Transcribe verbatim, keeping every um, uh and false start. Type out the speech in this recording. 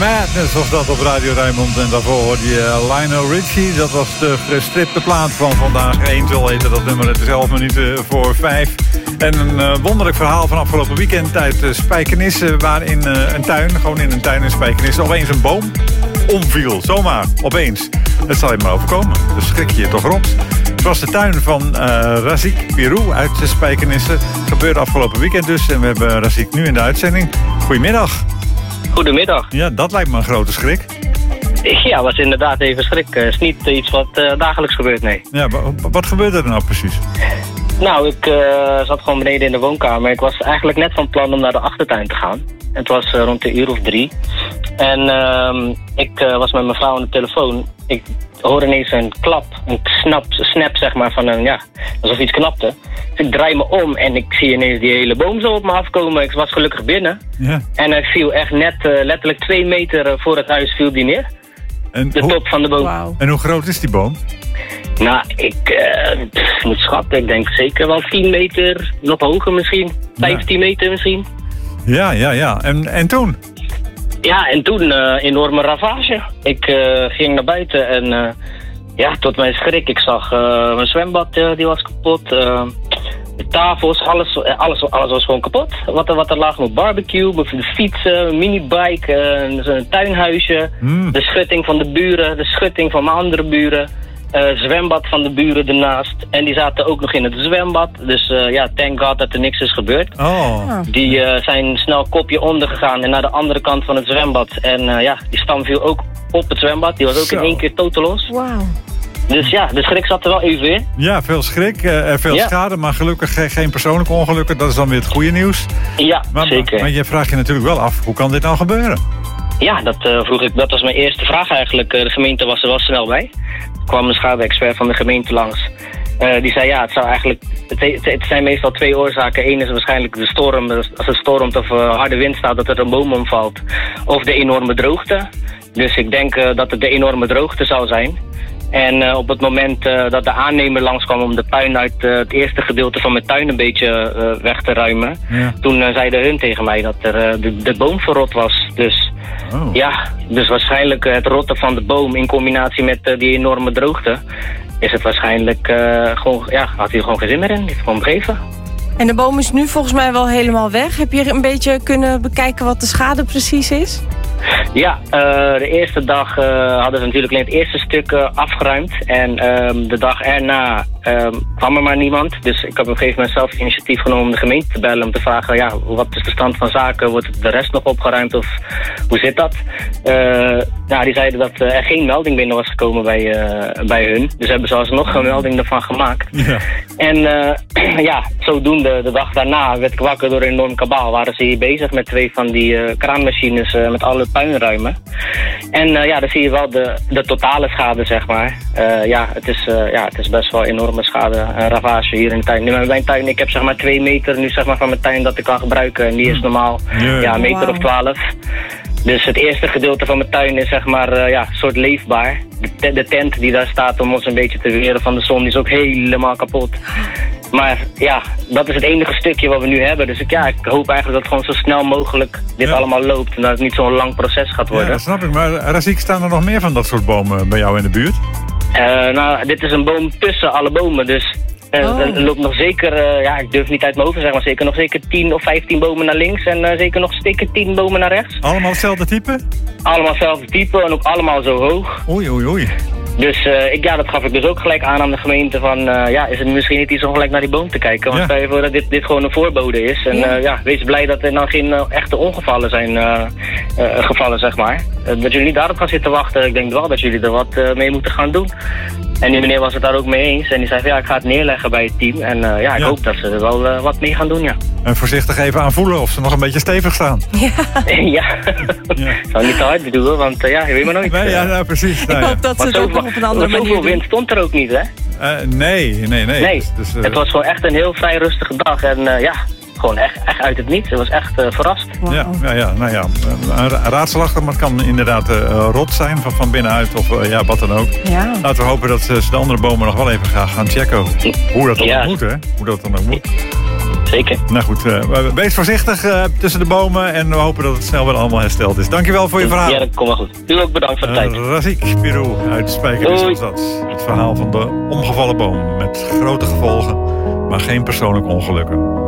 Madness was dat op Radio Rijnmond. En daarvoor hoorde je Lionel Richie. Dat was de gestripte plaat van vandaag. Angel heette dat nummer. Het is elf minuten voor vijf. En een uh, wonderlijk verhaal van afgelopen weekend uit uh, Spijkenisse. Waar in uh, een tuin, gewoon in een tuin in Spijkenisse, opeens een boom omviel. Zomaar, opeens. Dat zal je maar overkomen. Dus schrik je je toch rot. Het was de tuin van uh, Razik Pirou uit Spijkenisse. Het gebeurde afgelopen weekend dus. En we hebben Razik nu in de uitzending. Goedemiddag. Goedemiddag. Ja, dat lijkt me een grote schrik. Ja, was inderdaad even schrik. Het is niet iets wat uh, dagelijks gebeurt, nee. Ja, w- wat gebeurde er nou precies? Nou, ik uh, zat gewoon beneden in de woonkamer. Ik was eigenlijk net van plan om naar de achtertuin te gaan. Het was uh, rond de uur of drie. En uh, ik uh, was met mijn vrouw aan de telefoon. Ik hoor ineens een klap, een snap, snap zeg maar, van een, ja, alsof iets knapte. Dus ik draai me om en ik zie ineens die hele boom zo op me afkomen. Ik was gelukkig binnen. Ja. En hij viel echt net, uh, letterlijk twee meter voor het huis viel die neer. En de top van de boom. Wow. En hoe groot is die boom? Nou, ik uh, pff, moet schatten. Ik denk zeker wel tien meter, nog hoger misschien. vijftien ja. meter misschien. Ja, ja, ja. En, en toen? Ja, en toen uh, enorme ravage. Ik uh, ging naar buiten en uh, ja, tot mijn schrik. Ik zag uh, mijn zwembad, uh, die was kapot. Uh, de tafels, alles, alles, alles was gewoon kapot. Wat er, wat er lag, mijn barbecue, mijn fietsen, mijn minibike, uh, een tuinhuisje. Mm. De schutting van de buren, de schutting van mijn andere buren. Uh, zwembad van de buren ernaast. En die zaten ook nog in het zwembad. Dus uh, ja, thank God dat er niks is gebeurd. Oh. Die uh, zijn snel kopje onder gegaan en naar de andere kant van het zwembad. En uh, ja, die stam viel ook op het zwembad. Die was ook Zo. in één keer totaal los. Wauw. Dus ja, de schrik zat er wel even in. Ja, veel schrik, uh, veel ja. schade, maar gelukkig ge- geen persoonlijke ongelukken. Dat is dan weer het goede nieuws. Ja, maar, zeker. Maar, maar je vraagt je natuurlijk wel af, hoe kan dit nou gebeuren? Ja, dat uh, vroeg ik. Dat was mijn eerste vraag eigenlijk. Uh, de gemeente was er wel snel bij. Er kwam een schade-expert van de gemeente langs. Uh, die zei ja, het zou eigenlijk. Het, het, het zijn meestal twee oorzaken. Eén is waarschijnlijk de storm. Als het stormt of uh, harde wind staat, dat er een boom omvalt. Of de enorme droogte. Dus ik denk uh, dat het de enorme droogte zou zijn. En uh, op het moment uh, dat de aannemer langskwam om de puin uit uh, het eerste gedeelte van mijn tuin een beetje uh, weg te ruimen. Ja. Toen uh, zeiden hun tegen mij dat er, uh, de, de boom verrot was. Dus oh. ja, dus waarschijnlijk uh, het rotten van de boom in combinatie met uh, die enorme droogte. Is het waarschijnlijk uh, gewoon, ja, had hij gewoon geen zin meer in. Die heeft gewoon begeven. En de boom is nu volgens mij wel helemaal weg. Heb je een beetje kunnen bekijken wat de schade precies is? Ja, uh, de eerste dag uh, hadden ze natuurlijk alleen het eerste stuk uh, afgeruimd. En um, de dag erna um, kwam er maar niemand. Dus ik heb op een gegeven moment zelf initiatief genomen om de gemeente te bellen. Om te vragen, ja, wat is de stand van zaken? Wordt de rest nog opgeruimd of hoe zit dat? Uh, nou, die zeiden dat uh, er geen melding binnen was gekomen bij, uh, bij hun. Dus hebben ze alsnog een melding ervan gemaakt. Ja. En uh, ja, zodoende de dag daarna werd ik wakker door een enorm kabaal. Waren ze hier bezig met twee van die uh, kraanmachines uh, met alle puinruimen. En uh, ja, dan zie je wel de, de totale schade, zeg maar. Uh, ja, het is, uh, ja, het is best wel enorme schade en ravage hier in de tuin. Nu met mijn tuin, ik heb zeg maar twee meter nu zeg maar van mijn tuin dat ik kan gebruiken. En die is normaal yeah. ja, een meter wow. of twaalf. Dus het eerste gedeelte van mijn tuin is zeg maar uh, ja, soort leefbaar. De, de tent die daar staat om ons een beetje te weren van de zon, die is ook helemaal kapot. Maar ja, dat is het enige stukje wat we nu hebben. Dus ik, ja, ik hoop eigenlijk dat het gewoon zo snel mogelijk dit ja. allemaal loopt. En dat het niet zo'n lang proces gaat worden. Ja, dat snap ik. Maar Razik, staan er nog meer van dat soort bomen bij jou in de buurt? Uh, nou, dit is een boom tussen alle bomen. Dus uh, oh. er loopt nog zeker, uh, ja, ik durf niet uit mijn hoofd te zeggen, maar zeker nog zeker tien of vijftien bomen naar links. En uh, zeker nog zeker tien bomen naar rechts. Allemaal hetzelfde type? Allemaal hetzelfde type en ook allemaal zo hoog. Oei, oei, oei. Dus uh, ik, ja, dat gaf ik dus ook gelijk aan aan de gemeente van, uh, ja, is het misschien niet iets om gelijk naar die boom te kijken? Want stel je voor dat dit, dit gewoon een voorbode is. En ja. Uh, ja, wees blij dat er nou geen uh, echte ongevallen zijn uh, uh, gevallen, zeg maar. Uh, dat jullie niet daarop gaan zitten wachten. Ik denk wel dat jullie er wat uh, mee moeten gaan doen. En die meneer was het daar ook mee eens. En die zei van, ja, ik ga het neerleggen bij het team. En uh, ja, ik ja. hoop dat ze er wel uh, wat mee gaan doen, ja. En voorzichtig even aanvoelen of ze nog een beetje stevig staan. Ja. ja. ja. Zou niet te hard doen, want uh, ja, je weet maar nooit. Nee, ja, nou, precies. Nou, ik hoop ja. dat ze het ook nog op een andere manier zoveel wind stond er ook niet, hè? Uh, nee, nee, nee. Nee, dus, dus, uh... het was gewoon echt een heel vrij rustige dag. En uh, ja, gewoon echt, echt uit het niets. Het was echt uh, verrast. Wow. Ja, ja, ja, nou ja, een raadselachtig, maar het kan inderdaad uh, rot zijn van, van binnenuit of uh, ja, wat dan ook. Ja. Laten we hopen dat ze de andere bomen nog wel even gaan, gaan checken hoe dat dan ja. ook moet, hè? Hoe dat dan ook moet. Zeker. Nou goed, uh, wees voorzichtig uh, tussen de bomen en we hopen dat het snel weer allemaal hersteld is. Dankjewel voor je verhaal. Ja, dat komt wel goed. U ook bedankt voor de tijd. Uh, Razik Pirou uit Spijkenis was dat. Het verhaal van de omgevallen boom met grote gevolgen, maar geen persoonlijke ongelukken.